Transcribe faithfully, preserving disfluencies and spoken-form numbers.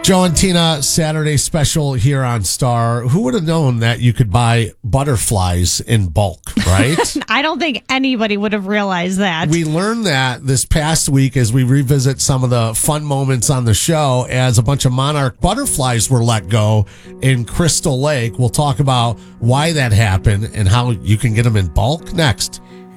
Joe and Tina, Saturday special here on Star. Who would have known that you could buy butterflies in bulk, right? I don't think anybody would have realized that. We learned that this past week as we revisit some of the fun moments on the show as a bunch of monarch butterflies were let go in Crystal Lake. We'll talk about why that happened and how you can get them in bulk next.